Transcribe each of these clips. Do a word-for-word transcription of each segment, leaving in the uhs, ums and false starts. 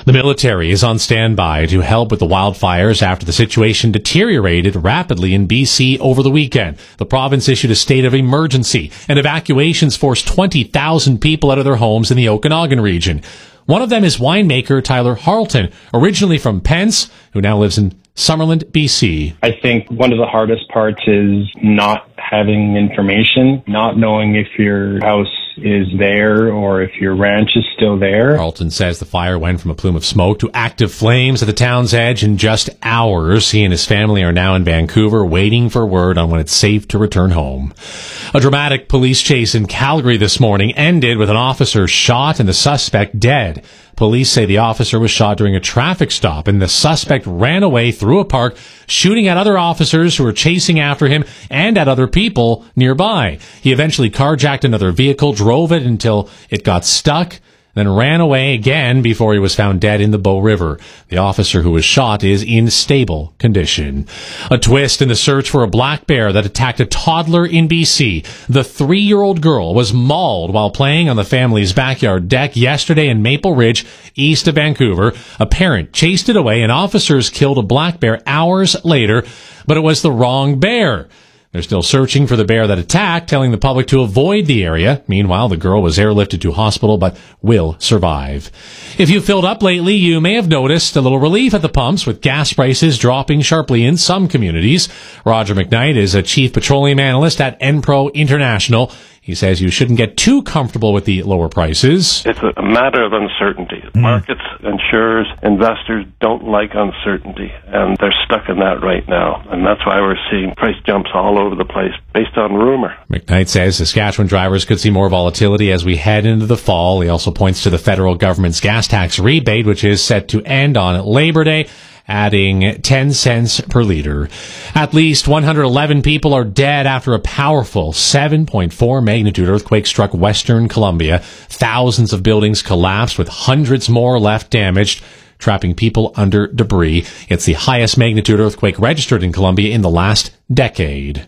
The military is on standby to help with the wildfires after the situation deteriorated rapidly in B C over the weekend. The province issued a state of emergency, and evacuations forced twenty thousand people out of their homes in the Okanagan region. One of them is winemaker Tyler Harleton, originally from Pence, who now lives in Summerland, B C. I think one of the hardest parts is not having information, not knowing if your house is there or if your ranch is still there. Harleton says the fire went from a plume of smoke to active flames at the town's edge in just hours. He and his family are now in Vancouver waiting for word on when it's safe to return home. A dramatic police chase in Calgary this morning ended with an officer shot and the suspect dead. Police say the officer was shot during a traffic stop and the suspect ran away through a park, shooting at other officers who were chasing after him and at other people nearby. He eventually carjacked another vehicle, drove it until it got stuck, then ran away again before he was found dead in the Bow River. The officer who was shot is in stable condition. A twist in the search for a black bear that attacked a toddler in B C. The three-year-old girl was mauled while playing on the family's backyard deck yesterday in Maple Ridge, east of Vancouver. A parent chased it away and officers killed a black bear hours later, but it was the wrong bear. They're still searching for the bear that attacked, telling the public to avoid the area. Meanwhile, the girl was airlifted to hospital but will survive. If you filled up lately, you may have noticed a little relief at the pumps with gas prices dropping sharply in some communities. Roger McKnight is a chief petroleum analyst at Enpro International. He says you shouldn't get too comfortable with the lower prices. It's a matter of uncertainty. Mm. Markets, insurers, investors don't like uncertainty, and they're stuck in that right now. And that's why we're seeing price jumps all over the place based on rumor. McKnight says Saskatchewan drivers could see more volatility as we head into the fall. He also points to the federal government's gas tax rebate, which is set to end on Labor Day, adding ten cents per liter. At least one hundred eleven people are dead after a powerful seven point four magnitude earthquake struck western Colombia. Thousands of buildings collapsed with hundreds more left damaged, trapping people under debris. It's the highest magnitude earthquake registered in Colombia in the last decade.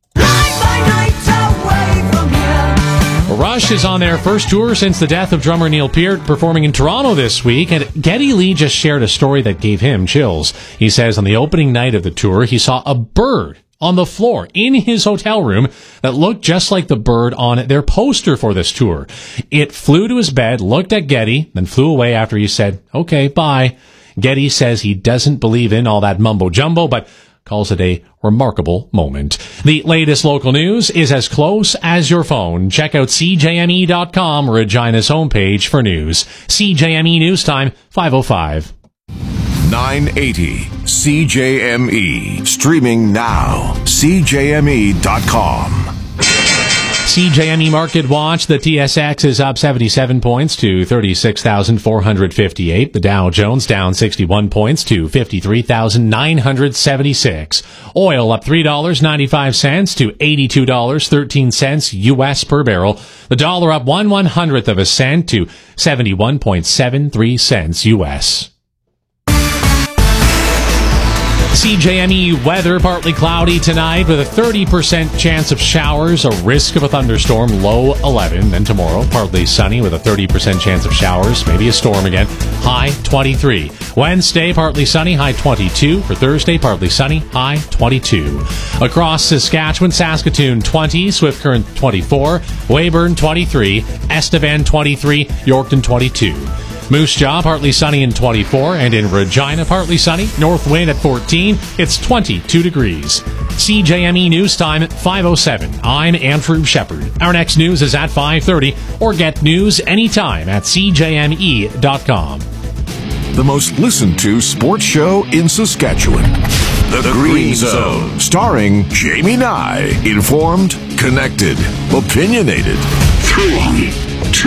Rush is on their first tour since the death of drummer Neil Peart, performing in Toronto this week, and Geddy Lee just shared a story that gave him chills. He says on the opening night of the tour, he saw a bird on the floor in his hotel room that looked just like the bird on their poster for this tour. It flew to his bed, looked at Geddy, then flew away after he said, "Okay, bye." Geddy says he doesn't believe in all that mumbo-jumbo, but calls it a remarkable moment. The latest local news is as close as your phone. Check out C J M E dot com, Regina's homepage for news. C J M E News Time, five oh five. nine eighty C J M E. Streaming now. C J M E dot com. C J M E Market Watch. The T S X is up seventy-seven points to thirty-six thousand four hundred fifty-eight. The Dow Jones down sixty-one points to fifty-three thousand nine hundred seventy-six. Oil up three dollars and ninety-five cents to eighty-two dollars and thirteen cents U S per barrel. The dollar up one one hundredth of a cent to seventy-one point seven three cents U S. C J M E weather, partly cloudy tonight with a thirty percent chance of showers, a risk of a thunderstorm, low eleven. Then tomorrow, partly sunny with a thirty percent chance of showers, maybe a storm again, high twenty-three. Wednesday, partly sunny, high twenty-two. For Thursday, partly sunny, high twenty-two. Across Saskatchewan, Saskatoon twenty, Swift Current twenty-four, Weyburn twenty-three, Estevan twenty-three, Yorkton twenty-two. Moose Jaw, partly sunny and twenty-four, and in Regina, partly sunny, north wind at fourteen, it's twenty-two degrees. C J M E News Time, five oh seven. I'm Andrew Shepard. Our next news is at five thirty, or get news anytime at C J M E dot com. The most listened to sports show in Saskatchewan. The, the Green, Green Zone. Zone. Starring Jamie Nye. Informed, connected, opinionated. Three.